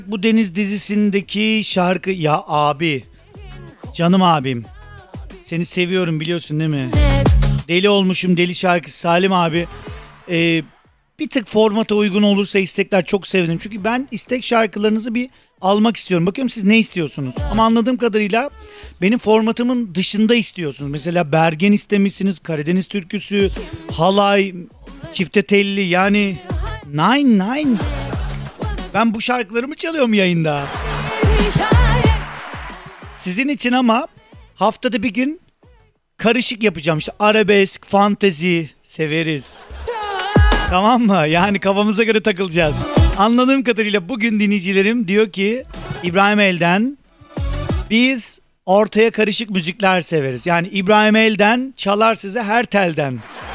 Bu Deniz dizisindeki şarkı ya abi, canım abim. Seni seviyorum biliyorsun değil mi? Deli olmuşum deli şarkısı Salim abi. Bir tık formata uygun olursa istekler çok sevinirim. Çünkü ben istek şarkılarınızı bir almak istiyorum. Bakıyorum siz ne istiyorsunuz? Ama anladığım kadarıyla benim formatımın dışında istiyorsunuz. Mesela Bergen istemişsiniz, Karadeniz türküsü, halay, çifte telli yani nine. Ben bu şarkıları mı çalıyorum yayında? Sizin için ama haftada bir gün karışık yapacağım. İşte arabesk, fantezi severiz. Tamam mı? Yani kafamıza göre takılacağız. Anladığım kadarıyla bugün dinleyicilerim diyor ki İbrahim El'den biz ortaya karışık müzikler severiz. Yani İbrahim El'den çalar size her telden.